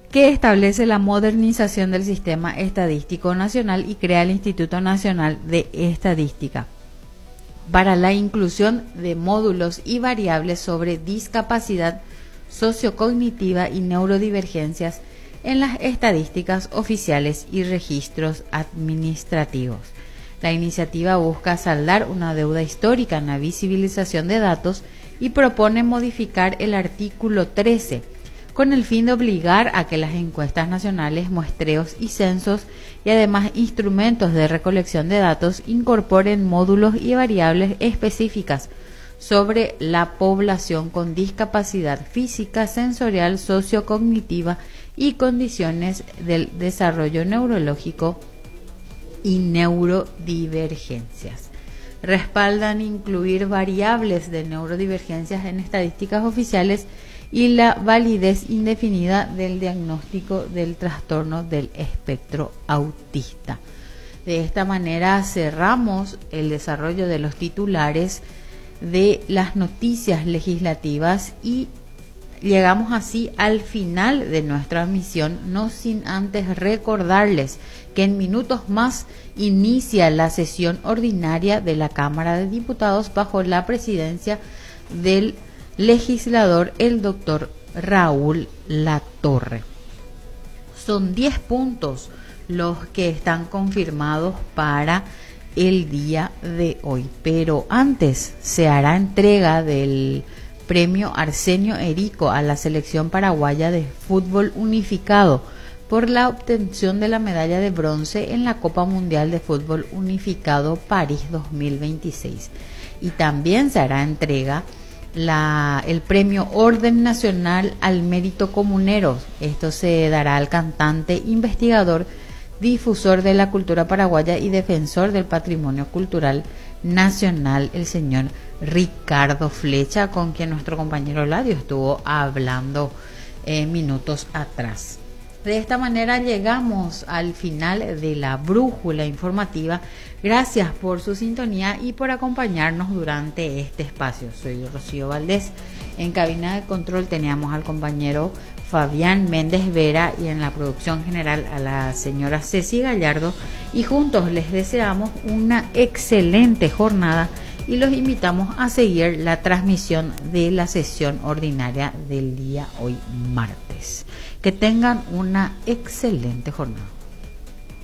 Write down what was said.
que establece la modernización del Sistema Estadístico Nacional y crea el Instituto Nacional de Estadística para la inclusión de módulos y variables sobre discapacidad sociocognitiva y neurodivergencias en las estadísticas oficiales y registros administrativos. La iniciativa busca saldar una deuda histórica en la visibilización de datos y propone modificar el artículo 13 con el fin de obligar a que las encuestas nacionales, muestreos y censos y además instrumentos de recolección de datos incorporen módulos y variables específicas sobre la población con discapacidad física, sensorial, sociocognitiva y condiciones del desarrollo neurológico y neurodivergencias. Respaldan incluir variables de neurodivergencias en estadísticas oficiales y la validez indefinida del diagnóstico del trastorno del espectro autista. De esta manera cerramos el desarrollo de los titulares de las noticias legislativas y llegamos así al final de nuestra misión, no sin antes recordarles que en minutos más inicia la sesión ordinaria de la Cámara de Diputados bajo la presidencia del legislador, el doctor Raúl Latorre. Son 10 puntos los que están confirmados para el día de hoy, pero antes se hará entrega del premio Arsenio Erico a la selección paraguaya de fútbol unificado por la obtención de la medalla de bronce en la Copa Mundial de Fútbol Unificado París 2026. Y también se hará entrega el premio Orden Nacional al Mérito Comunero. Esto se dará al cantante, investigador, difusor de la cultura paraguaya y defensor del patrimonio cultural nacional, el señor Ricardo Flecha, con quien nuestro compañero Ladio estuvo hablando minutos atrás. De esta manera llegamos al final de la brújula informativa. Gracias por su sintonía y por acompañarnos durante este espacio. Soy Rocío Valdés. En cabina de control teníamos al compañero Fabián Méndez Vera y en la producción general a la señora Ceci Gallardo. Y juntos les deseamos una excelente jornada y los invitamos a seguir la transmisión de la sesión ordinaria del día hoy martes. Que tengan una excelente jornada.